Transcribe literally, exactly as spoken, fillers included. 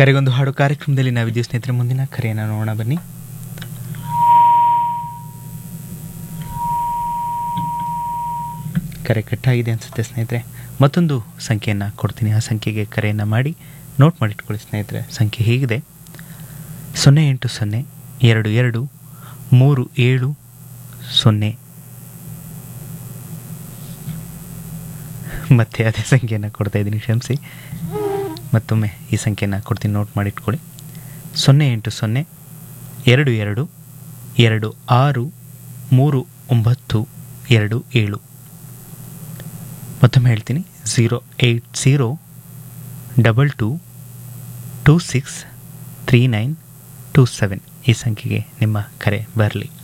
ಕರೆಗೊಂದು ಹಾಡು ಕಾರ್ಯಕ್ರಮದಲ್ಲಿ ನಾವಿದ್ದೀವಿ ಸ್ನೇಹಿತರೆ. ಮುಂದಿನ ಕರೆಯನ್ನು ನೋಡೋಣ ಬನ್ನಿ. ಕರೆ ಕಟ್ಟಾಗಿದೆ ಅನಿಸುತ್ತೆ ಸ್ನೇಹಿತರೆ. ಮತ್ತೊಂದು ಸಂಖ್ಯೆಯನ್ನು ಕೊಡ್ತೀನಿ, ಆ ಸಂಖ್ಯೆಗೆ ಕರೆಯನ್ನು ಮಾಡಿ ನೋಟ್ ಮಾಡಿಟ್ಕೊಳ್ಳಿ ಸ್ನೇಹಿತರೆ. ಸಂಖ್ಯೆ ಹೀಗಿದೆ: ಸೊನ್ನೆ ಎಂಟು ಸೊನ್ನೆ ಎರಡು ಎರಡು ಮೂರು ಏಳು ಸೊನ್ನೆ. ಮತ್ತೆ ಅದೇ ಸಂಖ್ಯೆಯನ್ನು ಕೊಡ್ತಾ ಇದ್ದೀನಿ, ಕ್ಷಮಿಸಿ. ಮತ್ತೊಮ್ಮೆ ಈ ಸಂಖ್ಯೆಯನ್ನು ಕೊಡ್ತೀನಿ, ನೋಟ್ ಮಾಡಿಟ್ಕೊಳ್ಳಿ. ಸೊನ್ನೆ ಎಂಟು ಸೊನ್ನೆ ಎರಡು ಎರಡು ಎರಡು ಆರು ಮೂರು ಒಂಬತ್ತು ಎರಡು ಏಳು. ಮತ್ತೊಮ್ಮೆ ಹೇಳ್ತೀನಿ, zero eight zero double two two six three nine two seven. ಈ ಸಂಖ್ಯೆಗೆ ನಿಮ್ಮ ಕರೆ ಬರಲಿ.